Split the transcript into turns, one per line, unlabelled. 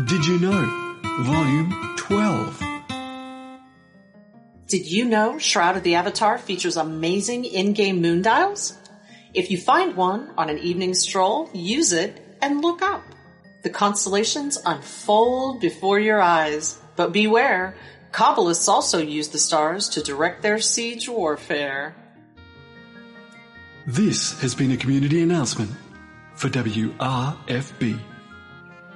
Did You Know? Volume 12.
Did you know Shroud of the Avatar features amazing in-game moon dials? If you find one on an evening stroll, use it and look up. The constellations unfold before your eyes. But beware, Kabbalists also use the stars to direct their siege warfare.
This has been a community announcement for WRFB.